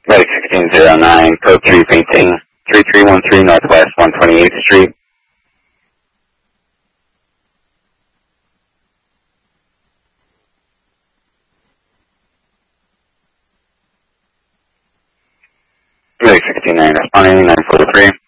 Medic 1609, code 3 painting, 3313 Northwest 128th Street. Medic 169 responding, 943.